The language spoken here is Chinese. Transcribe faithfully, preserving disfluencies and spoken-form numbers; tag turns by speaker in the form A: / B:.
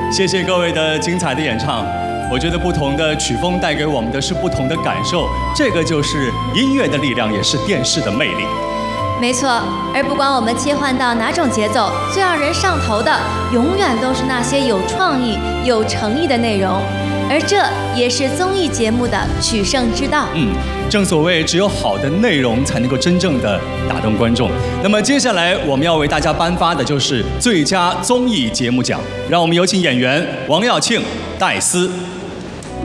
A: 谢谢各位的精彩的演唱。我觉得不同的曲风带给我们的是不同的感受，这个就是音乐的力量，也是电视的魅力。
B: 没错，而不管我们切换到哪种节奏，最让人上头的，永远都是那些有创意、有诚意的内容。而这也是综艺节目的取胜之道。
A: 嗯，正所谓只有好的内容才能够真正的打动观众。那么接下来我们要为大家颁发的就是最佳综艺节目奖，让我们有请演员王耀庆、戴思。